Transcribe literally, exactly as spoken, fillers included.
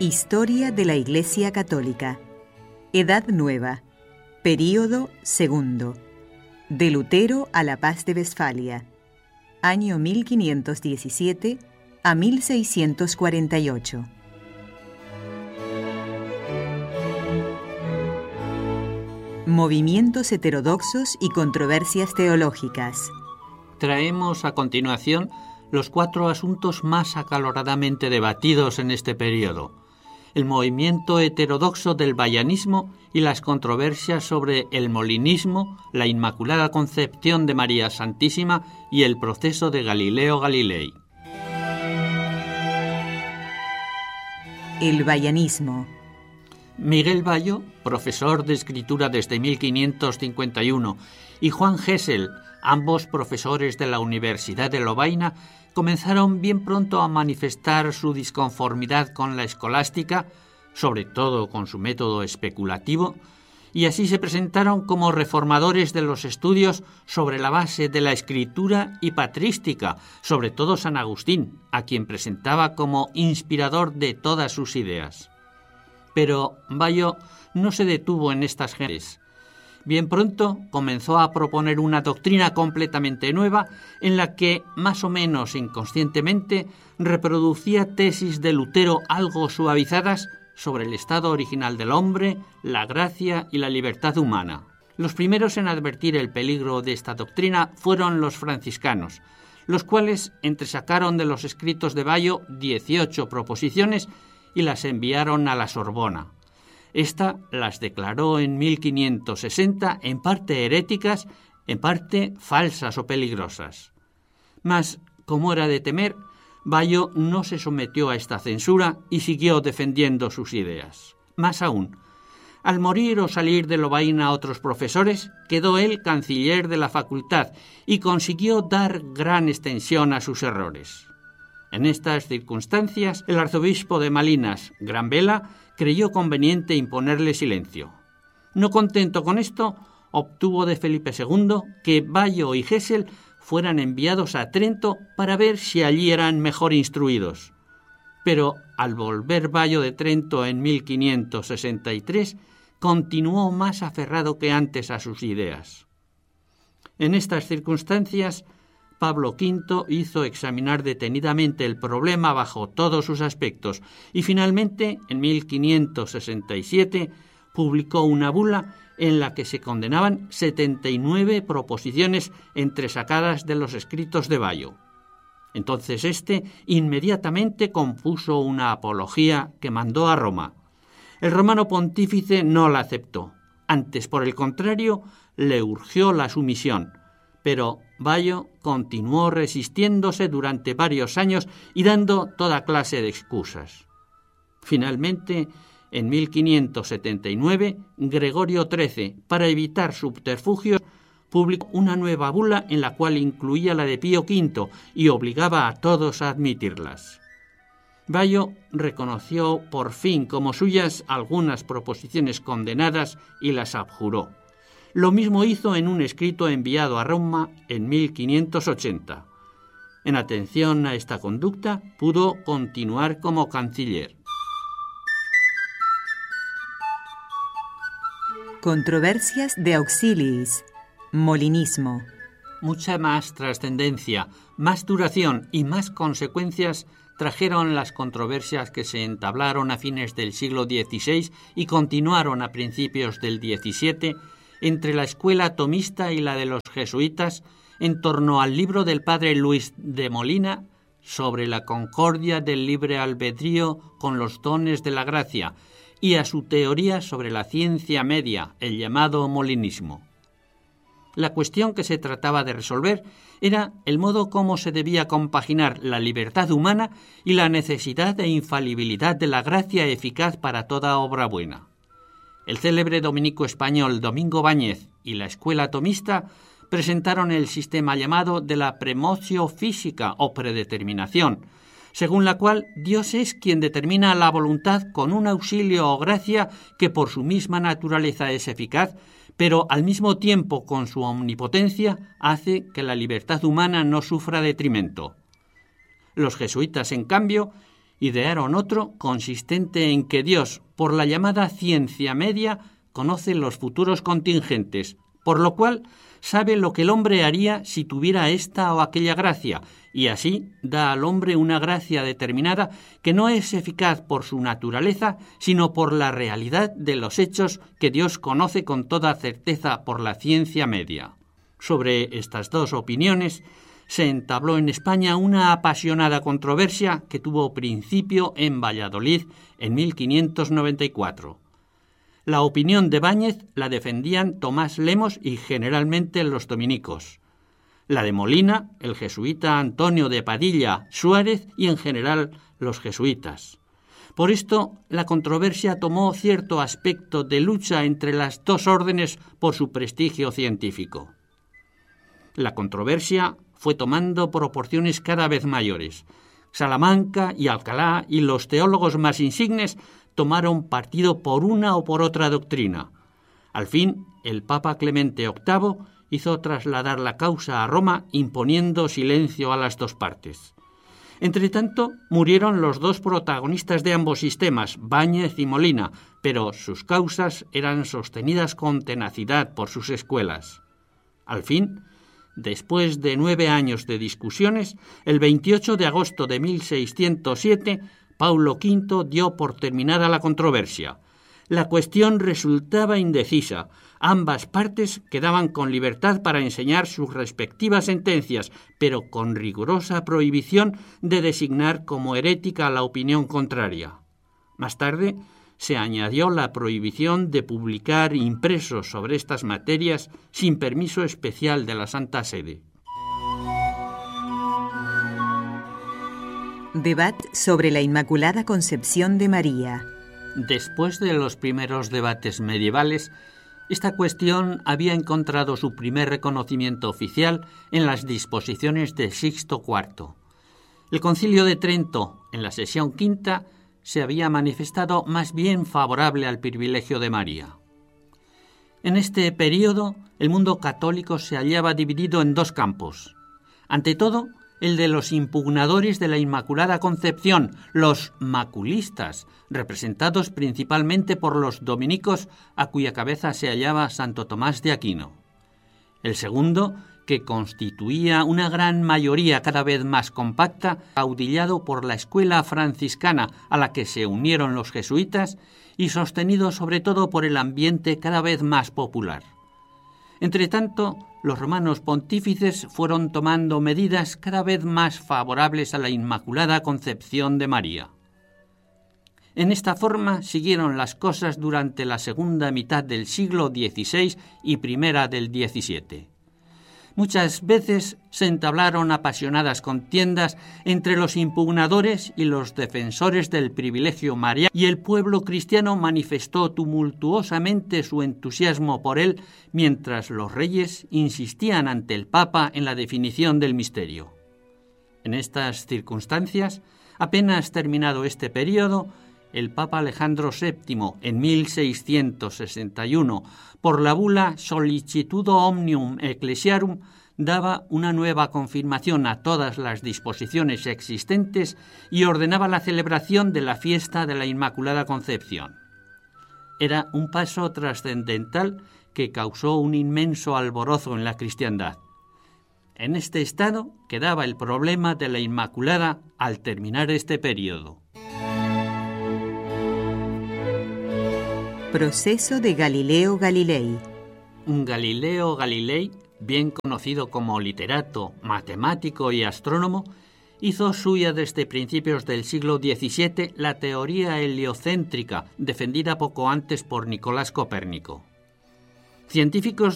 Historia de la Iglesia Católica. Edad Nueva. Período segundo. De Lutero a la Paz de Westfalia. Año mil quinientos diecisiete a mil seiscientos cuarenta y ocho. Movimientos heterodoxos y controversias teológicas. Traemos a continuación los cuatro asuntos más acaloradamente debatidos en este período: el movimiento heterodoxo del bayanismo y las controversias sobre el molinismo, la Inmaculada Concepción de María Santísima y el proceso de Galileo Galilei. El bayanismo. Miguel Bayo, profesor de escritura desde mil quinientos cincuenta y uno, y Juan Gesell, ambos profesores de la Universidad de Lovaina, comenzaron bien pronto a manifestar su disconformidad con la escolástica, sobre todo con su método especulativo, y así se presentaron como reformadores de los estudios sobre la base de la escritura y patrística, sobre todo San Agustín, a quien presentaba como inspirador de todas sus ideas. Pero Bayo no se detuvo en estas gentes. Bien pronto comenzó a proponer una doctrina completamente nueva en la que, más o menos inconscientemente, reproducía tesis de Lutero algo suavizadas sobre el estado original del hombre, la gracia y la libertad humana. Los primeros en advertir el peligro de esta doctrina fueron los franciscanos, los cuales entresacaron de los escritos de Bayo dieciocho proposiciones y las enviaron a la Sorbona. Esta las declaró en mil quinientos sesenta en parte heréticas, en parte falsas o peligrosas. Mas, como era de temer, Bayo no se sometió a esta censura y siguió defendiendo sus ideas. Más aún, al morir o salir de Lovaina otros profesores, quedó él canciller de la facultad y consiguió dar gran extensión a sus errores. En estas circunstancias, el arzobispo de Malinas, Gran Vela, creyó conveniente imponerle silencio. No contento con esto, obtuvo de Felipe segundo que Bayo y Gesell fueran enviados a Trento para ver si allí eran mejor instruidos. Pero al volver Bayo de Trento en mil quinientos sesenta y tres, continuó más aferrado que antes a sus ideas. En estas circunstancias, Pablo quinto hizo examinar detenidamente el problema bajo todos sus aspectos y finalmente, en mil quinientos sesenta y siete, publicó una bula en la que se condenaban setenta y nueve proposiciones entresacadas de los escritos de Bayo. Entonces éste inmediatamente compuso una apología que mandó a Roma. El romano pontífice no la aceptó. Antes, por el contrario, le urgió la sumisión. Pero Bayo continuó resistiéndose durante varios años y dando toda clase de excusas. Finalmente, en mil quinientos setenta y nueve, Gregorio trece, para evitar subterfugios, publicó una nueva bula en la cual incluía la de Pío quinto y obligaba a todos a admitirlas. Bayo reconoció por fin como suyas algunas proposiciones condenadas y las abjuró. Lo mismo hizo en un escrito enviado a Roma en mil quinientos ochenta. En atención a esta conducta, pudo continuar como canciller. Controversias de Auxiliis. Molinismo. Mucha más trascendencia, más duración y más consecuencias trajeron las controversias que se entablaron a fines del siglo dieciséis y continuaron a principios del diecisiete entre la escuela tomista y la de los jesuitas en torno al libro del padre Luis de Molina sobre la concordia del libre albedrío con los dones de la gracia y a su teoría sobre la ciencia media, el llamado molinismo. La cuestión que se trataba de resolver era el modo cómo se debía compaginar la libertad humana y la necesidad e infalibilidad de la gracia eficaz para toda obra buena. El célebre dominico español Domingo Báñez y la escuela tomista presentaron el sistema llamado de la premotio física o predeterminación, según la cual Dios es quien determina la voluntad con un auxilio o gracia que por su misma naturaleza es eficaz, pero al mismo tiempo con su omnipotencia hace que la libertad humana no sufra detrimento. Los jesuitas, en cambio, idearon otro consistente en que Dios, por la llamada ciencia media, conoce los futuros contingentes, por lo cual sabe lo que el hombre haría si tuviera esta o aquella gracia, y así da al hombre una gracia determinada que no es eficaz por su naturaleza, sino por la realidad de los hechos que Dios conoce con toda certeza por la ciencia media. Sobre estas dos opiniones se entabló en España una apasionada controversia que tuvo principio en Valladolid en mil quinientos noventa y cuatro. La opinión de Báñez la defendían Tomás Lemos y generalmente los dominicos. La de Molina, el jesuita Antonio de Padilla Suárez y en general los jesuitas. Por esto, la controversia tomó cierto aspecto de lucha entre las dos órdenes por su prestigio científico. La controversia fue tomando proporciones cada vez mayores. Salamanca y Alcalá y los teólogos más insignes tomaron partido por una o por otra doctrina. Al fin, el Papa Clemente octavo hizo trasladar la causa a Roma, imponiendo silencio a las dos partes. Entretanto, murieron los dos protagonistas de ambos sistemas, Báñez y Molina, pero sus causas eran sostenidas con tenacidad por sus escuelas. Al fin, después de nueve años de discusiones, el veintiocho de agosto de mil seiscientos siete, Paulo quinto dio por terminada la controversia. La cuestión resultaba indecisa. Ambas partes quedaban con libertad para enseñar sus respectivas sentencias, pero con rigurosa prohibición de designar como herética la opinión contraria. Más tarde, se añadió la prohibición de publicar impresos sobre estas materias sin permiso especial de la Santa Sede. Debate sobre la Inmaculada Concepción de María. Después de los primeros debates medievales, esta cuestión había encontrado su primer reconocimiento oficial en las disposiciones de Sixto cuarto. El Concilio de Trento, en la sesión quinta, se había manifestado más bien favorable al privilegio de María. En este período, el mundo católico se hallaba dividido en dos campos. Ante todo, el de los impugnadores de la Inmaculada Concepción, los maculistas, representados principalmente por los dominicos, a cuya cabeza se hallaba Santo Tomás de Aquino. El segundo, que constituía una gran mayoría cada vez más compacta, caudillado por la escuela franciscana a la que se unieron los jesuitas y sostenido sobre todo por el ambiente cada vez más popular. Entretanto, los romanos pontífices fueron tomando medidas cada vez más favorables a la Inmaculada Concepción de María. En esta forma siguieron las cosas durante la segunda mitad del siglo dieciséis y primera del diecisiete. Muchas veces se entablaron apasionadas contiendas entre los impugnadores y los defensores del privilegio mariano, y el pueblo cristiano manifestó tumultuosamente su entusiasmo por él, mientras los reyes insistían ante el Papa en la definición del misterio. En estas circunstancias, apenas terminado este período, el Papa Alejandro séptimo, en mil seiscientos sesenta y uno, por la bula Sollicitudo Omnium Ecclesiarum, daba una nueva confirmación a todas las disposiciones existentes y ordenaba la celebración de la fiesta de la Inmaculada Concepción. Era un paso trascendental que causó un inmenso alborozo en la cristiandad. En este estado quedaba el problema de la Inmaculada al terminar este período. Proceso de Galileo Galilei. Galileo Galilei, bien conocido como literato, matemático y astrónomo, hizo suya desde principios del siglo diecisiete la teoría heliocéntrica, defendida poco antes por Nicolás Copérnico. Científicos